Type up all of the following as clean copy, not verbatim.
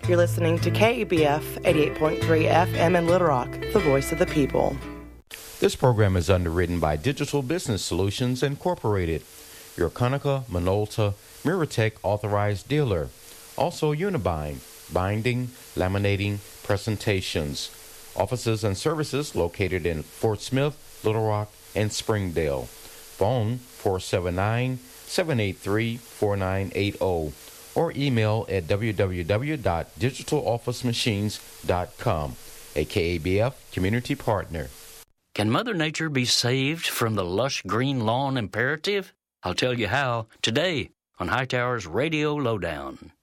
You're listening to KABF 88.3 FM in Little Rock, the voice of the people. This program is underwritten by Digital Business Solutions Incorporated, your Conica Minolta Miratech authorized dealer. Also Unibind, binding, laminating, presentations. Offices and services located in Fort Smith, Little Rock, and Springdale. Phone 479-783-4980 or email at www.digitalofficemachines.com, a KABF community partner. Can Mother Nature be saved from the lush green lawn imperative? I'll tell you how today on Hightower's Radio Lowdown.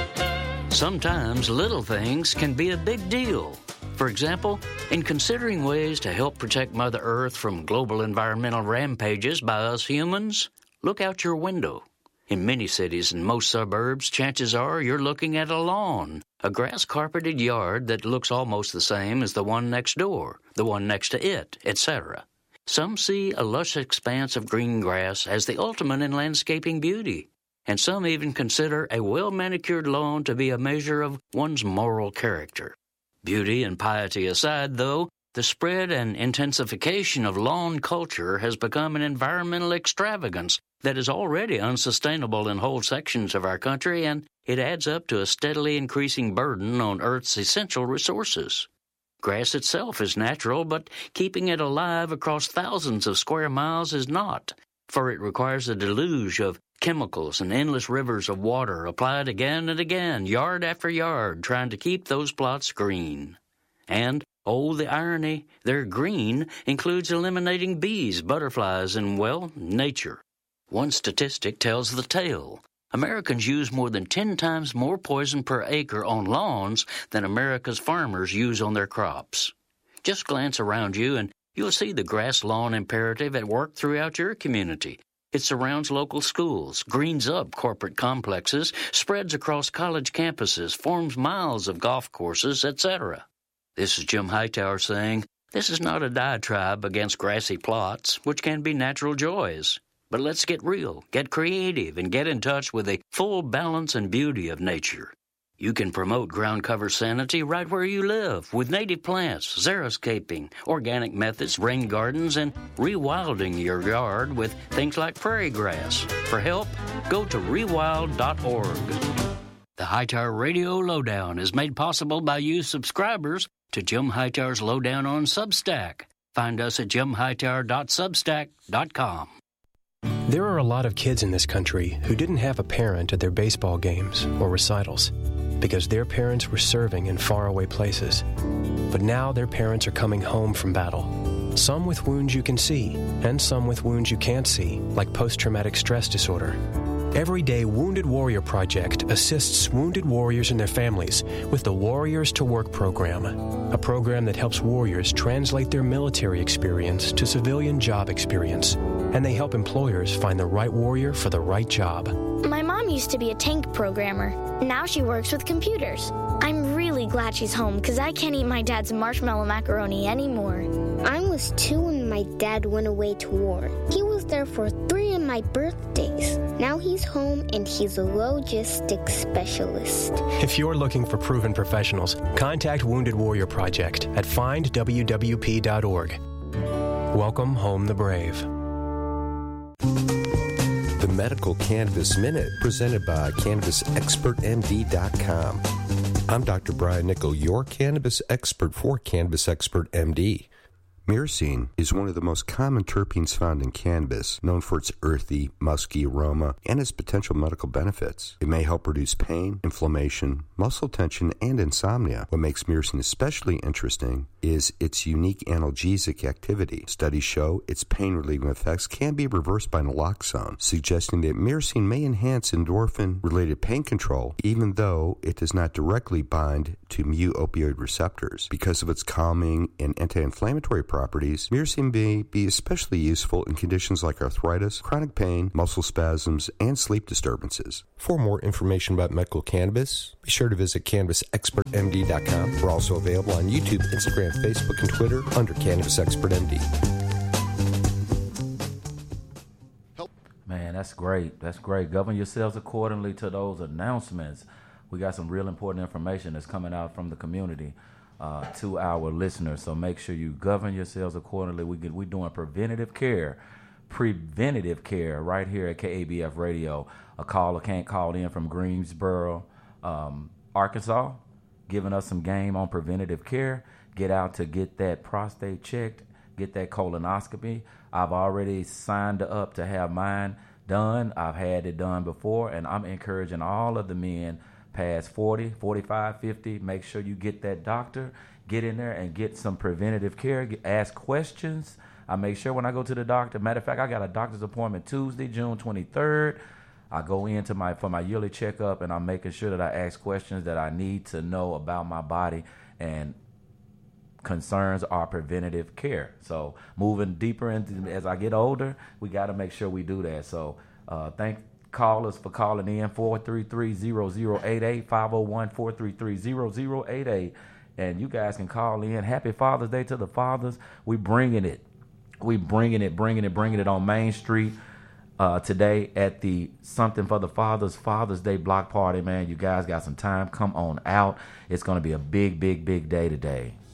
Sometimes little things can be a big deal. For example, in considering ways to help protect Mother Earth from global environmental rampages by us humans, look out your window. In many cities and most suburbs, chances are you're looking at a lawn, a grass-carpeted yard that looks almost the same as the one next door, the one next to it, etc. Some see a lush expanse of green grass as the ultimate in landscaping beauty, and some even consider a well-manicured lawn to be a measure of one's moral character. Beauty and piety aside, though, the spread and intensification of lawn culture has become an environmental extravagance that is already unsustainable in whole sections of our country, and it adds up to a steadily increasing burden on Earth's essential resources. Grass itself is natural, but keeping it alive across thousands of square miles is not, for it requires a deluge of chemicals and endless rivers of water applied again and again, yard after yard, trying to keep those plots green. And, oh, the irony, their green includes eliminating bees, butterflies, and, well, nature. One statistic tells the tale. Americans use more than 10 times more poison per acre on lawns than America's farmers use on their crops. Just glance around you and you'll see the grass lawn imperative at work throughout your community. It surrounds local schools, greens up corporate complexes, spreads across college campuses, forms miles of golf courses, etc. This is Jim Hightower saying, this is not a diatribe against grassy plots, which can be natural joys. But let's get real, get creative, and get in touch with the full balance and beauty of nature. You can promote ground cover sanity right where you live with native plants, xeriscaping, organic methods, rain gardens, and rewilding your yard with things like prairie grass. For help, go to rewild.org. The Hightower Radio Lowdown is made possible by you subscribers to Jim Hightower's Lowdown on Substack. Find us at jimhightower.substack.com. There are a lot of kids in this country who didn't have a parent at their baseball games or recitals because their parents were serving in faraway places. But now their parents are coming home from battle. Some with wounds you can see, and some with wounds you can't see, like post-traumatic stress disorder. Everyday Wounded Warrior Project assists wounded warriors and their families with the Warriors to Work program, a program that helps warriors translate their military experience to civilian job experience, and they help employers find the right warrior for the right job. My mom used to be a tank programmer. Now she works with computers. I'm really glad she's home because I can't eat my dad's marshmallow macaroni anymore. I was 2 when my dad went away to war. He was there for 3 of my birthdays. Now he's home and he's a logistics specialist. If you're looking for proven professionals, contact Wounded Warrior Project at findwwp.org. Welcome home the brave. The Medical Cannabis Minute, presented by CannabisExpertMD.com. I'm Dr. Brian Nickel, your cannabis expert for Cannabis Expert MD. Myrcene is one of the most common terpenes found in cannabis, known for its earthy, musky aroma and its potential medical benefits. It may help reduce pain, inflammation, muscle tension, and insomnia. What makes myrcene especially interesting is its unique analgesic activity. Studies show its pain-relieving effects can be reversed by naloxone, suggesting that myrcene may enhance endorphin-related pain control, even though it does not directly bind to mu-opioid receptors. Because of its calming and anti-inflammatory properties, myrcene may be especially useful in conditions like arthritis, chronic pain, muscle spasms, and sleep disturbances. For more information about medical cannabis, be sure to visit CannabisExpertMD.com. We're also available on YouTube, Instagram, Facebook, and Twitter under Cannabis Expert MD. Man, that's great. That's great. Govern yourselves accordingly to those announcements. we got some real important information that's coming out from the community to our listeners. So make sure you govern yourselves accordingly. We're doing preventative care right here at KABF Radio. A caller can't call in from Greensboro, Arkansas, giving us some game on preventative care. Get out to get that prostate checked, get that colonoscopy. I've already signed up to have mine done. I've had it done before, and I'm encouraging all of the men past 40, 45, 50, make sure you get that doctor, get in there and get some preventative care, ask questions. I make sure when I go to the doctor, matter of fact, I got a doctor's appointment Tuesday, June 23rd. I go into for my yearly checkup, and I'm making sure that I ask questions that I need to know about my body, and concerns are preventative care. So moving deeper into as I get older, we got to make sure we do that. So thank callers for calling in, 433-0088, 501-433-0088. And you guys can call in. Happy Father's Day to the fathers. We bringing it. We bringing it on Main Street today at the Something for the Fathers Father's Day block party, man. You guys got some time. Come on out. It's going to be a big, big, big day today.